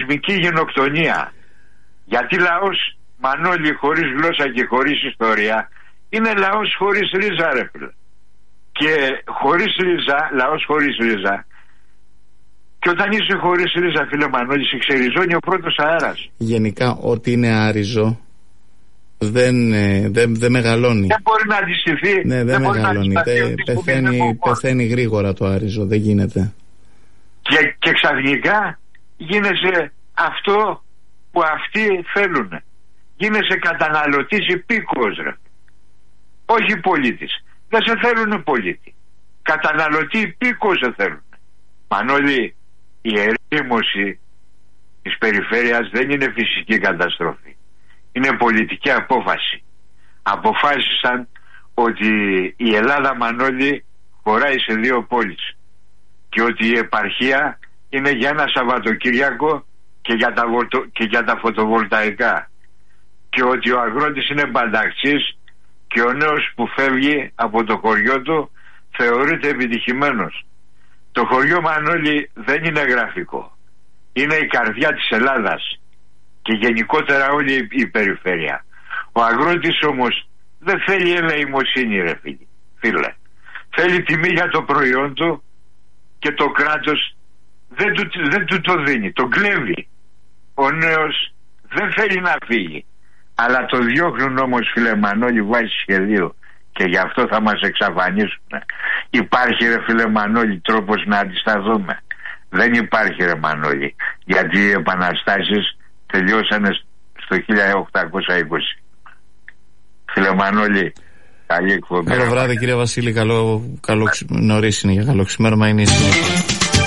θεσμική γενοκτονία. Γιατί λαός, Μανώλη, χωρίς γλώσσα και χωρίς ιστορία, είναι λαός χωρίς ρίζα, ρε φίλε. Και χωρίς ρίζα, λαός χωρίς ρίζα. Και όταν είσαι χωρίς ρίζα, φίλε Μανώλη, σε ξεριζώνει ο πρώτος αέρας. Γενικά, ό,τι είναι άριζο δεν μεγαλώνει. Δεν μπορεί να αντιστηθεί. Ναι, δεν μεγαλώνει. Πεθαίνει γρήγορα το άριζο. Δεν γίνεται. Και ξαφνικά γίνεσαι αυτό που αυτοί θέλουν. Γίνεσαι καταναλωτής υπήκοος, ρε. Όχι πολίτης. Δεν σε θέλουν πολίτη. Καταναλωτή υπήκοος σε θέλουν. Μανώλη, η ερήμωση της περιφέρειας δεν είναι φυσική καταστροφή. Είναι πολιτική απόφαση. Αποφάσισαν ότι η Ελλάδα, Μανώλη, χωράει σε 2 πόλεις και ότι η επαρχία είναι για ένα Σαββατοκύριακο και για τα φωτοβολταϊκά, και ότι ο αγρότης είναι μπανταξής και ο νέος που φεύγει από το χωριό του θεωρείται επιτυχημένος. Το χωριό, Μανώλη, δεν είναι γραφικό. Είναι η καρδιά της Ελλάδας και γενικότερα όλη η περιφέρεια. Ο αγρότης όμως δεν θέλει ελεημοσύνη, ρε φίλε. Θέλει τιμή για το προϊόν του και το κράτος δεν του το δίνει, τον κλέβει. Ο νέος δεν θέλει να φύγει, αλλά το διώχνουν όμως, φίλε Μανώλη, βάσει σχεδίου, και γι' αυτό θα μας εξαφανίσουν. Υπάρχει, ρε φίλε Μανώλη, τρόπος να αντισταθούμε? Δεν υπάρχει, ρε Μανώλη, γιατί οι επαναστάσεις τελειώσανε στο 1820. Φίλε Μανώλη, καλή εκπομπή. Καλό βράδυ, κύριε Βασίλη. Νωρίς είναι για καλό ξημέρωμα, είναι η συνήθεια.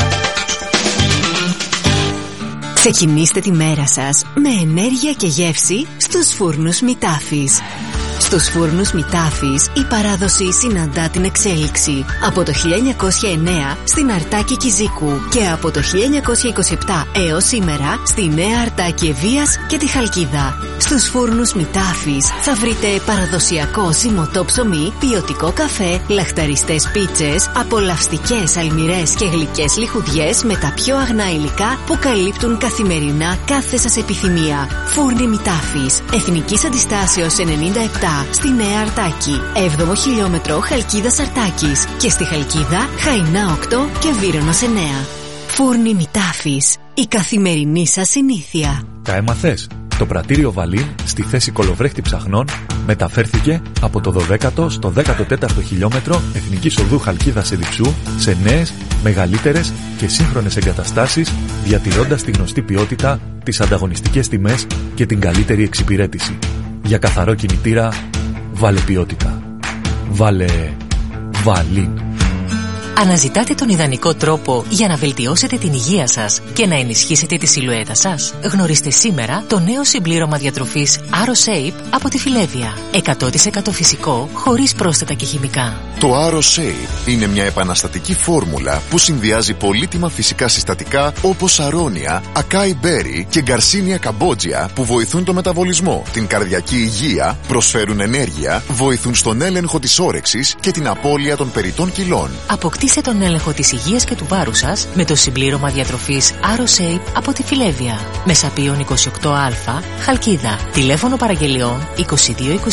Ξεκινήστε τη μέρα σας με ενέργεια και γεύση στους φούρνους Μητάφης. Στους φούρνους Μητάφης η παράδοση συναντά την εξέλιξη. Από το 1909 στην Αρτάκη Κιζίκου και από το 1927 έως σήμερα στη Νέα Αρτάκη Ευβοίας και τη Χαλκίδα. Στους φούρνους Μητάφης θα βρείτε παραδοσιακό ζυμωτό ψωμί, ποιοτικό καφέ, λαχταριστές πίτσες, απολαυστικές αλμυρές και γλυκές λιχουδιές με τα πιο αγνά υλικά που καλύπτουν καθημερινά κάθε σας επιθυμία. Φούρνοι Μητάφης, Εθνικής Αντιστάσεως 97 στη Νέα Αρτάκη, 7ο χιλιόμετρο Χαλκίδας Αρτάκης και στη Χαλκίδα Χαϊνά 8 και Βύρωνος 9. Φούρνοι Μητάφης, η καθημερινή σας συνήθεια. Τα έμαθες? Το πρατήριο Βαλίν στη θέση κολοβρέχτη ψαχνών μεταφέρθηκε από το 12ο στο 14ο χιλιόμετρο Εθνικής Οδού Χαλκίδας Εδιψού σε νέες, μεγαλύτερες και σύγχρονες εγκαταστάσεις, διατηρώντας τη γνωστή ποιότητα, τις ανταγωνιστικές τιμές και την καλύτερη εξυπηρέτηση. Για καθαρό κινητήρα, βάλε ποιότητα. Βάλε Βαλίν. Αναζητάτε τον ιδανικό τρόπο για να βελτιώσετε την υγεία σας και να ενισχύσετε τη σιλουέτα σας? Γνωρίστε σήμερα το νέο συμπλήρωμα διατροφής AroShape από τη Φιλέβια. 100% φυσικό, χωρίς πρόσθετα και χημικά. Το AroShape είναι μια επαναστατική φόρμουλα που συνδυάζει πολύτιμα φυσικά συστατικά όπως αρώνια, ακάι μπέρι και γκαρσίνια καμπότζια που βοηθούν το μεταβολισμό, την καρδιακή υγεία, προσφέρουν ενέργεια, βοηθούν στον έλεγχο της όρεξης και την απώλεια των περιττών κιλών. Αποκτήστε τον έλεγχο της υγείας και του βάρους σας με το συμπλήρωμα διατροφής AroShape από τη Φιλέβια. Μεσαπίων 28Α, Χαλκίδα. Τηλέφωνο παραγγελιών 22 210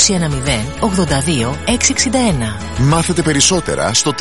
82 661. Μάθετε περισσότερα στο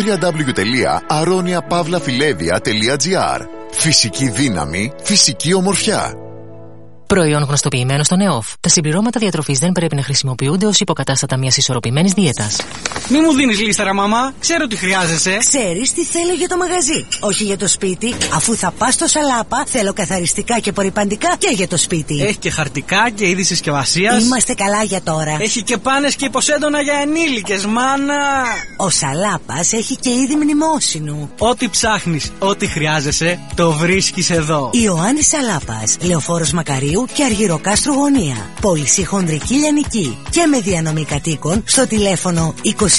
www.aroniapavlafilevia.gr. Φυσική δύναμη, φυσική ομορφιά. Προϊόν γνωστοποιημένο στον ΕΟΦ. Τα συμπληρώματα διατροφής δεν πρέπει να χρησιμοποιούνται ως υποκατάστατα μιας ισορροπημένης δίαιτας. Μη μου δίνεις λίστερα, μαμά. Ξέρω τι χρειάζεσαι. Ξέρεις τι θέλω για το μαγαζί, όχι για το σπίτι. Αφού θα πας στο Σαλάπα, θέλω καθαριστικά και απορρυπαντικά και για το σπίτι. Έχει και χαρτικά και είδη συσκευασίας. Είμαστε καλά για τώρα. Έχει και πάνες και υποσέντονα για ενήλικες, μάνα. Ο Σαλάπας έχει και είδη μνημόσυνου. Ό,τι ψάχνεις, ό,τι χρειάζεσαι, το βρίσκεις εδώ. Ιωάννης Σαλάπας, Λεωφόρος Μακαρίου και Αργυροκάστρου Γωνία. Πώληση χονδρική λιανική και με διανομή κατοίκων στο τηλέφωνο 22 21 40 41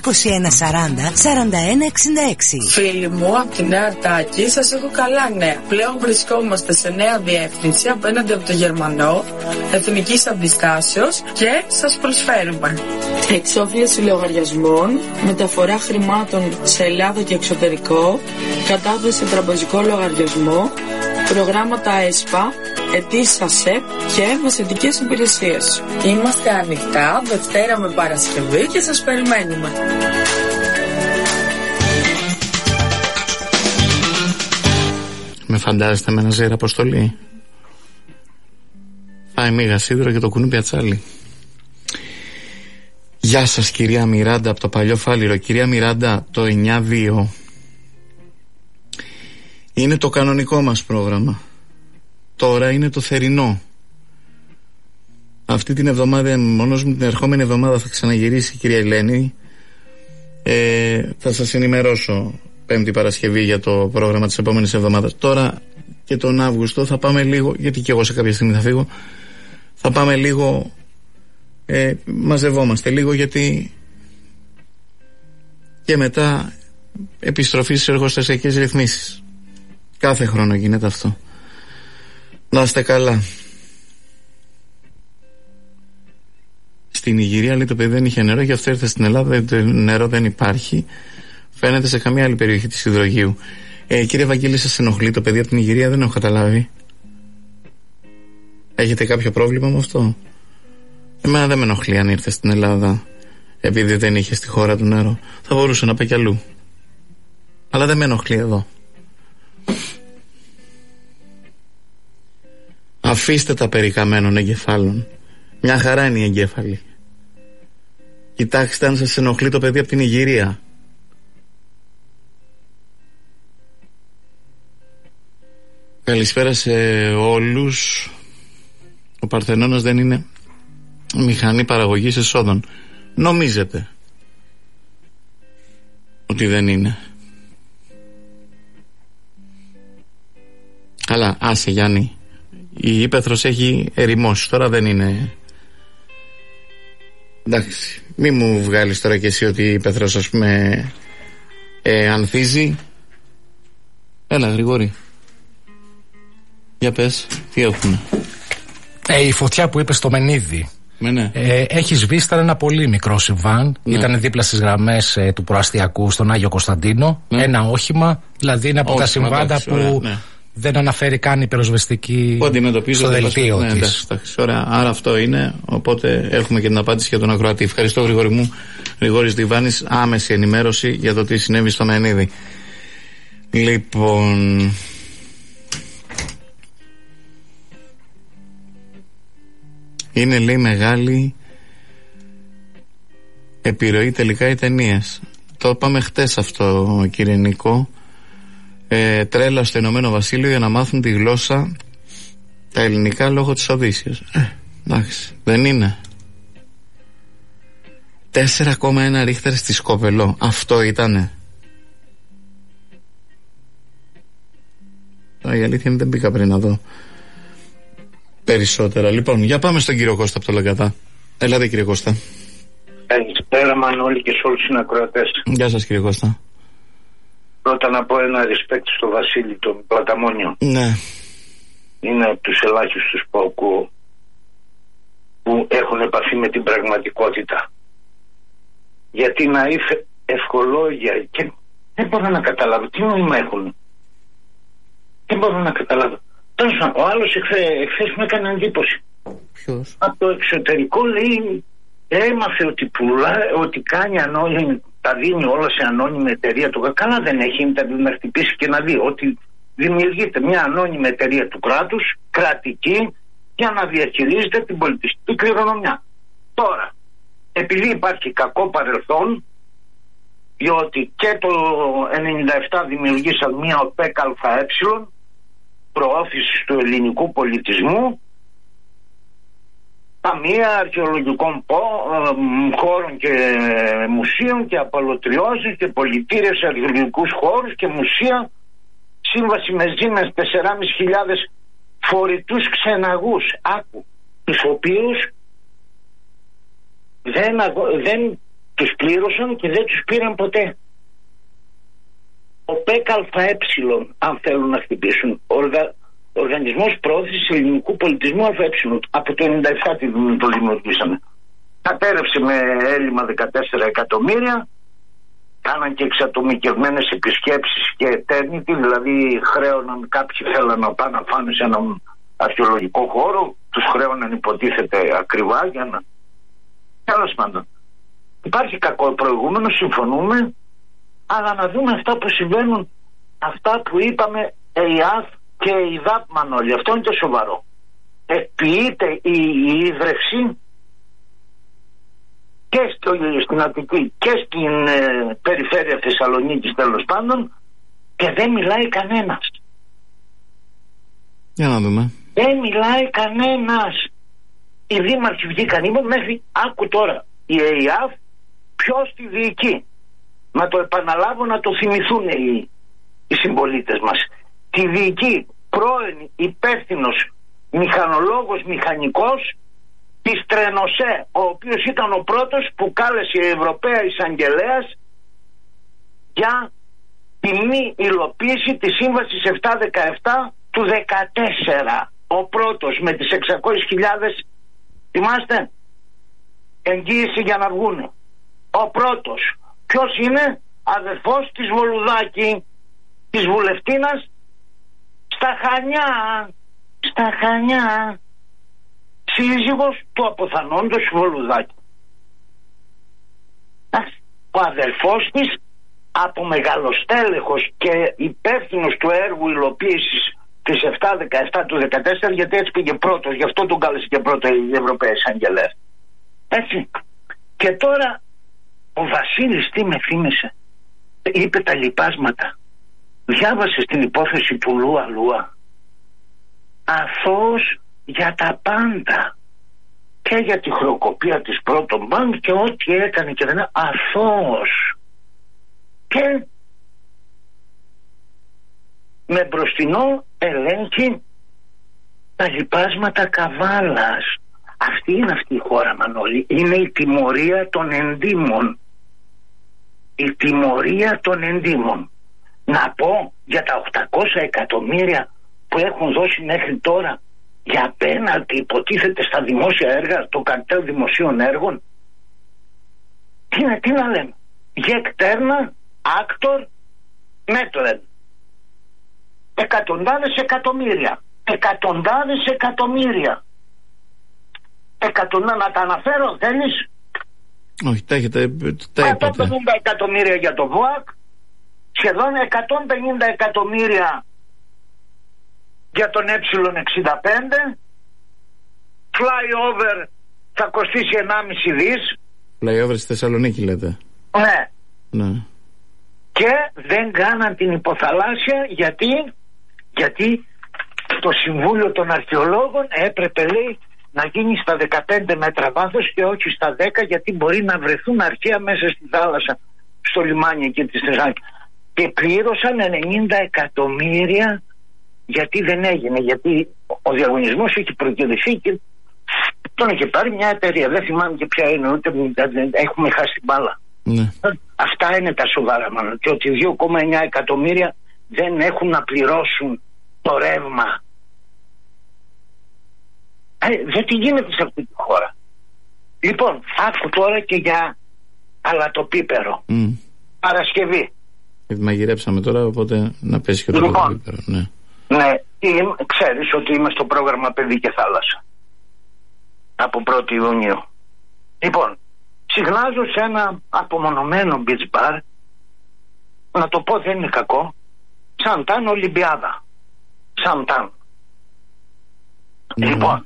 66. Φίλοι μου, από τη Νέα Αρτάκη σας έχω καλά νέα. Πλέον βρισκόμαστε σε νέα διεύθυνση απέναντι από το Γερμανό, Εθνικής Αντιστάσεως, και σας προσφέρουμε εξόφληση λογαριασμών, μεταφορά χρημάτων σε Ελλάδα και εξωτερικό, κατάθεση σε τραπεζικό λογαριασμό, προγράμματα ΕΣΠΑ, ετήσια ΣΕΠ και μεσαιτικές υπηρεσίες. Είμαστε ανοιχτά Δευτέρα με Παρασκευή και σας περιμένουμε. Με φαντάζεστε με ένα ζέρα αποστολή. Φάει μίγα σίδερο και το κουνούπι ατσάλι. Γεια σας κυρία Μιράντα από το Παλιό Φάληρο. Κυρία Μιράντα, το 9-2 είναι το κανονικό μας πρόγραμμα. Τώρα είναι το θερινό. Αυτή την εβδομάδα, μόνος μου, την ερχόμενη εβδομάδα θα ξαναγυρίσει η κυρία Ελένη. Θα σας ενημερώσω Πέμπτη Παρασκευή για το πρόγραμμα της επόμενης εβδομάδας. Τώρα και τον Αύγουστο θα πάμε λίγο, γιατί και εγώ σε κάποια στιγμή θα φύγω, θα πάμε λίγο, μαζευόμαστε λίγο, γιατί και μετά επιστροφή στις εργοστασιακές ρυθμίσεις. Κάθε χρόνο γίνεται αυτό. Να είστε καλά. Στην Ιγυρία λέει το παιδί δεν είχε νερό, γι' αυτό ήρθε στην Ελλάδα. Το νερό δεν υπάρχει. Φαίνεται σε καμία άλλη περιοχή της Ιδρογείου. Κύριε Βαγγέλη, σας ενοχλεί το παιδί από την Ιγυρία? Δεν έχω καταλάβει. Έχετε κάποιο πρόβλημα με αυτό? Εμένα δεν με ενοχλεί αν ήρθε στην Ελλάδα επειδή δεν είχε στη χώρα του νερό. Θα μπορούσε να πάει κι αλλού. Αλλά δεν με ενοχλεί εδώ. Αφήστε τα περί καμένων εγκεφάλων. Μια χαρά είναι οι εγκέφαλοι. Κοιτάξτε αν σας ενοχλεί το παιδί από την Ιγυρία. Καλησπέρα σε όλους. Ο Παρθενώνας δεν είναι μηχανή παραγωγής εσόδων. Νομίζετε ότι δεν είναι. Αλλά άσε Γιάννη, η ύπαιθρος έχει ερημώσει. Τώρα δεν είναι. Εντάξει, μη μου βγάλεις τώρα και εσύ ότι η ύπαιθρος, ας πούμε, ανθίζει. Έλα Γρηγόρη, για πες, τι έχουμε? Η φωτιά που είπε στο Μενίδη, ναι. Έχει σβήσει, ήταν ένα πολύ μικρό συμβάν. Ναι. Ήταν δίπλα στις γραμμές του προαστιακού στον Άγιο Κωνσταντίνο. Ναι. Ένα όχημα, δηλαδή είναι από τα συμβάντα που ναι, δεν αναφέρει καν η πυροσβεστική στο δελτίο της. Ωραία, άρα αυτό είναι. Οπότε έχουμε και την απάντηση για τον ακροατή. Ευχαριστώ Γρηγόρη μου. Γρηγόρης Διβάνης, άμεση ενημέρωση για το τι συνέβη στο Μενίδη. Λοιπόν, είναι λέει μεγάλη επιρροή τελικά οι ταινίες. Το είπαμε χτες αυτό κύριε Νίκο. Τρέλα στο Ηνωμένο Βασίλειο για να μάθουν τη γλώσσα τα ελληνικά λόγω της Οδύσσειας. Εντάξει, δεν είναι? 4,1 ρίχτερ στη Σκοπελό. Αυτό ήτανε? Η αλήθεια είναι δεν μπήκα πριν να δω περισσότερα. Λοιπόν, για πάμε στον κύριο Κώστα από το Λαγκαδά. Ελάτε κύριε Κώστα. Καλησπέρα Μανώλη και σε όλους τους συνακροατές. Γεια σας κύριε Κώστα. Πρώτα να πω ένα respect στο Βασίλη τον Πλαταμόνιο. Ναι. Είναι από τους ελάχιστους που ακούω που έχουν επαφή με την πραγματικότητα. Γιατί να είσαι ευχολόγια και δεν μπορώ να καταλάβω τι νόημα έχουν. Δεν μπορώ να καταλάβω. Ο άλλος εχθές μου έκανε εντύπωση. Ποιος? Από το εξωτερικό λέει έμαθε ότι κάνει ανώνυμη, τα δίνει όλα σε ανώνυμη εταιρεία του. Καλά δεν έχει ίντερνετ να χτυπήσει και να δει ότι δημιουργείται μια ανώνυμη εταιρεία του κράτους, κρατική, για να διαχειρίζεται την πολιτιστική κληρονομιά. Τώρα, επειδή υπάρχει κακό παρελθόν, διότι και το 1997 δημιουργήσαν μια ΟΠΕΚ-ΑΕ, προώθηση του ελληνικού πολιτισμού, ταμεία αρχαιολογικών χώρων και μουσείων και απαλωτριώσεις και πολιτήρες σε αρχαιολογικούς χώρους και μουσεία, σύμβαση με ζήμες 4.500 φορητούς ξεναγούς, άκου, τους οποίους δεν τους πλήρωσαν και δεν τους πήραν ποτέ. Ο ΠΚΑΕ, αν θέλουν να χτυπήσουν, Οργανισμός Προώθησης Ελληνικού Πολιτισμού ΑΕ, από το 1997 το δημιουργήσαμε. Κατέρευσε με έλλειμμα 14 εκατομμύρια, κάναν και εξατομικευμένες επισκέψεις και eternity, δηλαδή χρέωναν, κάποιοι θέλαν να πάνε να φάνε σε έναν αρχαιολογικό χώρο, τους χρέωναν υποτίθεται ακριβά για να... Τέλος πάντων, υπάρχει κακό προηγούμενο, συμφωνούμε, αλλά να δούμε αυτά που συμβαίνουν, αυτά που είπαμε ΕΙΑΘ και ΕΙΔΑΠ, Μανώλη, αυτό είναι το σοβαρό. Ποιείται η ίδρυυση και στην Αττική και στην περιφέρεια Θεσσαλονίκης, τέλος πάντων, και δεν μιλάει κανένας. Για να δούμε. Δεν μιλάει κανένας. Οι δήμαρχοι βγήκαν, είπαν μέχρι, άκου τώρα, η ΕΙΑΦ ποιος τη διοικεί. Να το επαναλάβω, να το θυμηθούν οι συμπολίτες μας. Τη διοικεί πρώην υπεύθυνος μηχανολόγος μηχανικός της Τρενοσέ, ο οποίος ήταν ο πρώτος που κάλεσε η Ευρωπαία Εισαγγελέας για τη μη υλοποίηση της Σύμβασης 717 του 14. Ο πρώτος με τις 600.000, θυμάστε, εγγύηση για να βγούνε. Ο πρώτος. Ποιος είναι? Αδερφός της Βολουδάκη, της βουλευτίνας, στα Χανιά. Στα Χανιά. Σύζυγος του αποθανόντος Βολουδάκη. Ο αδερφός της, από μεγαλοστέλεχος και υπεύθυνος του έργου υλοποίησης της 717 του 14, γιατί έτσι πήγε πρώτος, γι' αυτό τον κάλεσε και πρώτο η Ευρωπαία Εισαγγελέα. Έτσι. Και τώρα ο Βασίλης τι με θύμισε? Είπε τα λιπάσματα. Διάβασε στην υπόθεση του Λούα Λούα. Αθώος για τα πάντα. Και για τη χρεοκοπία της Πρώτων Μπανκ και ό,τι έκανε και δεν είναι αθώος. Και με μπροστινό ελέγχει τα λιπάσματα Καβάλας. Αυτή είναι αυτή η χώρα, Μανώλη. Είναι η τιμωρία των εντύμων. Η τιμωρία των εντύμων. Να πω για τα 800 εκατομμύρια που έχουν δώσει μέχρι τώρα για πέναλτι, υποτίθεται, στα δημόσια έργα, το καρτέλ δημοσίων έργων. Τι να λέμε? Γεκτέρνα, άκτορ, μέτρεν. Εκατοντάδες εκατομμύρια. Εκατοντάδες εκατομμύρια. Να τα αναφέρω, θέλεις? Όχι, τα είπατε. 150 εκατομμύρια για το ΒΟΑΚ, σχεδόν 150 εκατομμύρια για τον Ε65, flyover θα κοστίσει 1,5 δις. Flyover στη Θεσσαλονίκη λέτε? Ναι. Και δεν κάναν την υποθαλάσσια γιατί το Συμβούλιο των Αρχαιολόγων έπρεπε, λέει, να γίνει στα 15 μέτρα βάθος και όχι στα 10, γιατί μπορεί να βρεθούν αρχαία μέσα στη θάλασσα, στο λιμάνι εκεί της Θεσσαλονίκης. Και πλήρωσαν 90 εκατομμύρια γιατί δεν έγινε, γιατί ο διαγωνισμός έχει προκυρηθεί και τον είχε πάρει μια εταιρεία, δεν θυμάμαι και ποια είναι, ούτε έχουμε χάσει την μπάλα. Ναι. Αυτά είναι τα σοβαρά, μάλλον. Και ότι 2,9 εκατομμύρια δεν έχουν να πληρώσουν το ρεύμα. Δεν τι γίνεται σε αυτή τη χώρα. Λοιπόν, άκου τώρα και για αλατοπίπερο. Παρασκευή. Μαγειρέψαμε τώρα, οπότε να πέσει και το αλατοπίπερο. Ναι. Ναι, ξέρεις ότι είμαι στο πρόγραμμα Παιδί και Θάλασσα από 1η Ιουνίου. Λοιπόν, συχνάζω σε ένα απομονωμένο beach bar, να το πω δεν είναι κακό, Σαντάν Ολυμπιάδα. Σαντάν. Λοιπόν,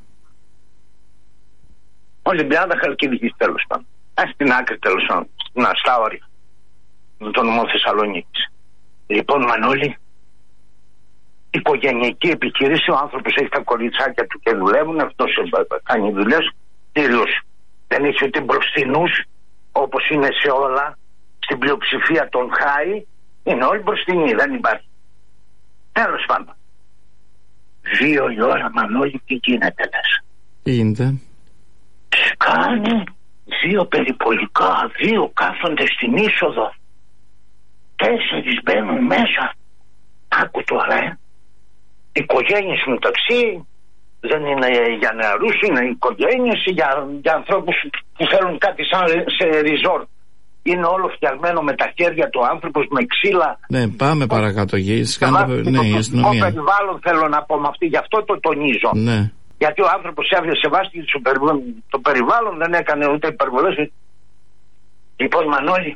Ολυμπιάδα Χαλκιδικής, τέλος πάντων. Στην άκρη, τέλος πάντων, στα όρια με τον νομό Θεσσαλονίκης. Λοιπόν, Μανώλη, οικογενειακή επιχείρηση, ο άνθρωπος έχει τα κοριτσάκια του και δουλεύουν, αυτός κάνει δουλειές, κυρίως δεν έχει ούτε μπροστινούς, όπως είναι σε όλα, στην πλειοψηφία των χάι, είναι όλοι μπροστινοί, δεν υπάρχει. Τέλος πάντων. 2 η ώρα, Μανώλη, τι γίνεται λες? Τι γίνεται? Κάνει 2 περιπολικά, 2 κάθονται στην είσοδο, 4 μπαίνουν μέσα. Άκου τώρα, οικογένειες μεταξύ, δεν είναι για νεαρούς, είναι οικογένειες για ανθρώπους που θέλουν κάτι σαν σε resort. είναι όλο φτιαγμένο με τα χέρια του άνθρωπος, με ξύλα. Ναι, πάμε παρακάτω. Το περιβάλλον θέλω να πω με αυτή, γι' αυτό το τονίζω. Ναι. Γιατί ο άνθρωπος σεβάστηκε το περιβάλλον, δεν έκανε ούτε υπερβολές. Λοιπόν, Μανώλη,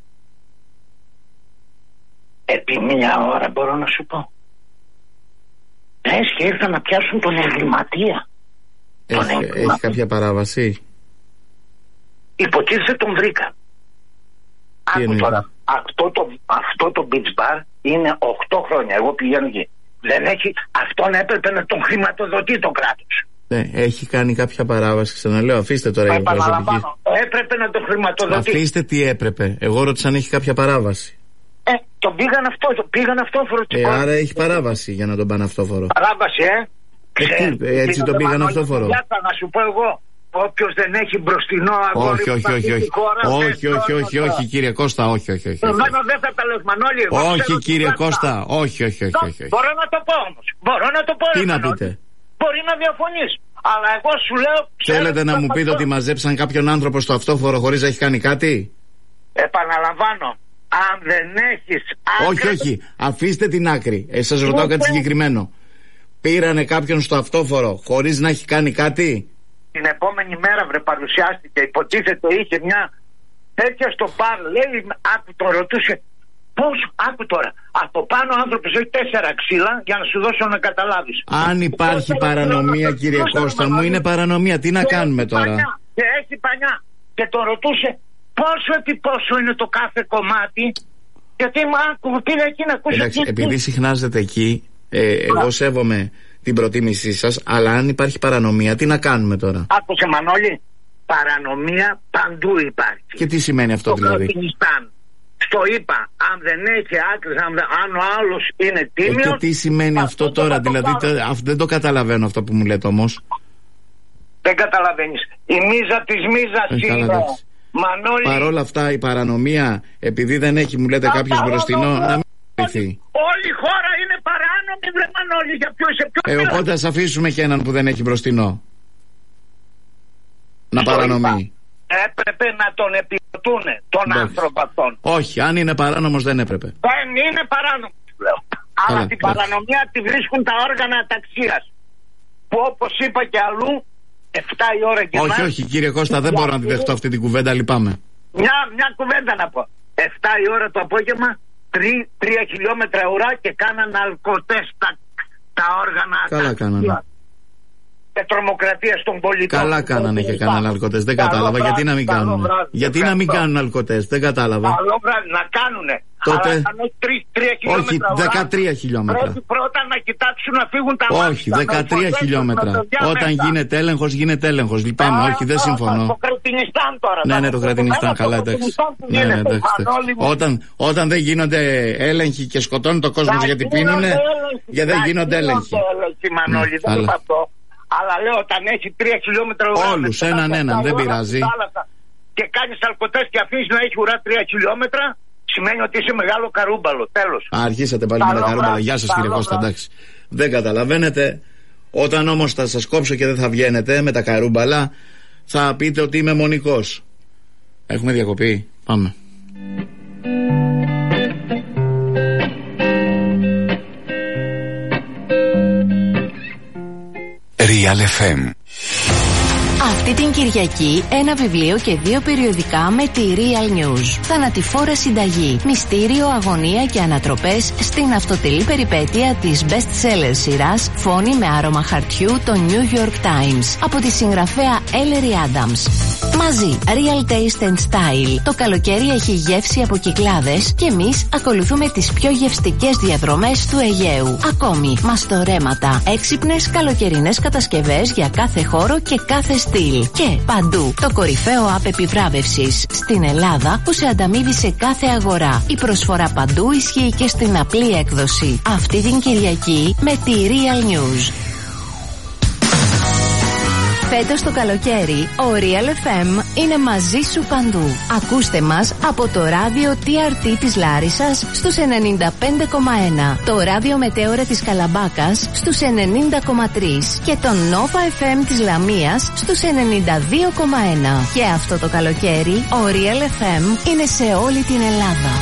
επί μια ώρα μπορώ να σου πω, λες και ήρθαν να πιάσουν τον εγκληματία. Έχει κάποια παράβαση? Υποτίθεται τον βρήκα. Άκου τώρα, αυτό το beach bar είναι 8 χρόνια. Εγώ πηγαίνω εκεί. Δεν έχει, αυτόν έπρεπε να τον χρηματοδοτεί το κράτος. Ναι, έχει κάνει κάποια παράβαση, ξαναλέω, αφήστε τώρα η προσωπική. Έπρεπε να τον χρηματοδοτεί. Αφήστε τι έπρεπε. Εγώ ρώτησα αν έχει κάποια παράβαση. Τον πήγαν αυτόφορο. Άρα έχει παράβαση για να τον πάνε αυτόφορο. Παράβαση, έτσι τον πήγαν αυτόφορο. Να σου πω εγώ, όποιος δεν έχει μπροστινό αγόρι. Όχι, κύριε Κώστα, όχι. Εμένα δεν θα τα λες, Μανώλη. Όχι, κύριε Κώστα, όχι. Μπορώ να το πω όμως. Τι να πείτε? Μπορεί να διαφωνείς. Αλλά εγώ σου λέω. Θέλετε να μου πείτε ότι μαζέψαν κάποιον άνθρωπο στο αυτόφορο χωρίς να έχει κάνει κάτι? Επαναλαμβάνω. Αν δεν έχεις άκρη. Όχι. Αφήστε την άκρη. Σας ρωτάω κάτι συγκεκριμένο. Πήρανε κάποιον στο αυτόφορο χωρίς να έχει κάνει κάτι? Την επόμενη μέρα παρουσιάστηκε. Υποτίθεται είχε μια τέτοια στο μπαρ. Λέει, το ρωτούσε. Πώς, άκου τώρα. Από πάνω ο άνθρωπος έχει 4 ξύλα για να σου δώσω να καταλάβεις. Αν υπάρχει παρανομία, κύριε Κώστα μου, είναι παρανομία. Τι να κάνουμε τώρα? Και έχει πανιά. Και το ρωτούσε πόσο είναι το κάθε κομμάτι. Γιατί πήγα εκεί να ακούσω. Εντάξει, επειδή συχνάζετε εκεί, εγώ σέβομαι την προτίμησή σας, αλλά αν υπάρχει παρανομία, τι να κάνουμε τώρα? Άκουσε, Μανώλη, παρανομία παντού υπάρχει. Και τι σημαίνει αυτό δηλαδή? Στο είπα, αν δεν έχει άκρες, αν ο άλλος είναι τίμιος. Και τι σημαίνει αυτό τώρα, δηλαδή δεν το καταλαβαίνω αυτό που μου λέτε όμως. Δεν καταλαβαίνεις. Η μίζα της μίζας είναι. Μανώλη. Παρ' όλα αυτά η παρανομία, επειδή δεν έχει, μου λέτε, κάποιος μπροστινό, να μην λυθεί. Όλη η χώρα είναι παράνομη, βρε Μανώλη, για ποιο οπότε ας αφήσουμε και έναν που δεν έχει μπροστινό να παρανομεί. Έπρεπε να τον επιδοτούν τον άνθρωπο αυτόν. Όχι, αν είναι παράνομος δεν έπρεπε. Δεν είναι παράνομος, λέω. Αλλά την παρανομία τη βρίσκουν τα όργανα ταξίας, που όπως είπα και αλλού 7 η ώρα και όχι κύριε Κώστα, δεν μπορώ να τη δεχτώ αυτή την κουβέντα, λυπάμαι. Μια κουβέντα να πω. 7 η ώρα το απόγευμα, 3 χιλιόμετρα ουρά και κάναν αλκοτές τα όργανα. Καλά κάνανε. Και τρομοκρατία στον πολιτών. Καλά κάνανε και κάναν αλκοτές. Δεν κατάλαβα γιατί να μην κάνουν. Γιατί να μην κάνουν αλκοτές, δεν κατάλαβα. Καλό βράδυ να κάνουνε. Τότε. Αλλά 3 χιλιόμετρα. Όχι, 13 χιλιόμετρα. Πρέπει πρώτα να κοιτάξουν να φύγουν τα μάτια. Όχι, 13 χιλιόμετρα. Όταν γίνεται έλεγχος, γίνεται έλεγχος. Λυπάμαι, όχι, δεν συμφωνώ. Το Κρατινιστάν τώρα. Ναι, το Κρατινιστάν, καλά, εντάξει. Όταν δεν γίνονται έλεγχοι και σκοτώνουν τον κόσμο γιατί πίνουνε, γιατί δεν γίνονται έλεγχοι. Αλλά λέω όταν έχει 3 χιλιόμετρα ουρά. Όλους έναν, δεν πειράζει. Και κάνεις αλκοτές και αφήνεις να έχει ουρά 3 χιλιόμετρα, σημαίνει ότι είσαι μεγάλο καρούμπαλο. Τέλος. Αρχίσατε πάλι με τα καρούμπαλα. Γεια σας κύριε Κώστα, εντάξει. Δεν καταλαβαίνετε. Όταν όμως θα σας κόψω και δεν θα βγαίνετε με τα καρούμπαλα, θα πείτε ότι είμαι μονικός. Έχουμε διακοπή. Πάμε. Real FM. Αυτή την Κυριακή ένα βιβλίο και 2 περιοδικά με τη Real News. Θανατηφόρα συνταγή, μυστήριο, αγωνία και ανατροπές στην αυτοτελή περιπέτεια της best-seller σειράς Φόνη με άρωμα χαρτιού το New York Times από τη συγγραφέα Ellery Adams. Μαζί, Real Taste and Style. Το καλοκαίρι έχει γεύση από Κυκλάδες και εμείς ακολουθούμε τις πιο γευστικές διαδρομές του Αιγαίου. Ακόμη, μαστορέματα, έξυπνες καλοκαιρινές κατασκευές για κάθε χώρο και κάθε στυλ. Και παντού το κορυφαίο app επιβράβευσης στην Ελλάδα που σε ανταμείβει σε κάθε αγορά. Η προσφορά παντού ισχύει και στην απλή έκδοση. Αυτή την Κυριακή με τη Real News. Φέτος το καλοκαίρι, ο Real FM είναι μαζί σου παντού. Ακούστε μας από το ράδιο TRT της Λάρισσας στους 95,1, το ράδιο Μετέωρα της Καλαμπάκας στους 90,3 και το Nova FM της Λαμίας στους 92,1. Και αυτό το καλοκαίρι, ο Real FM είναι σε όλη την Ελλάδα.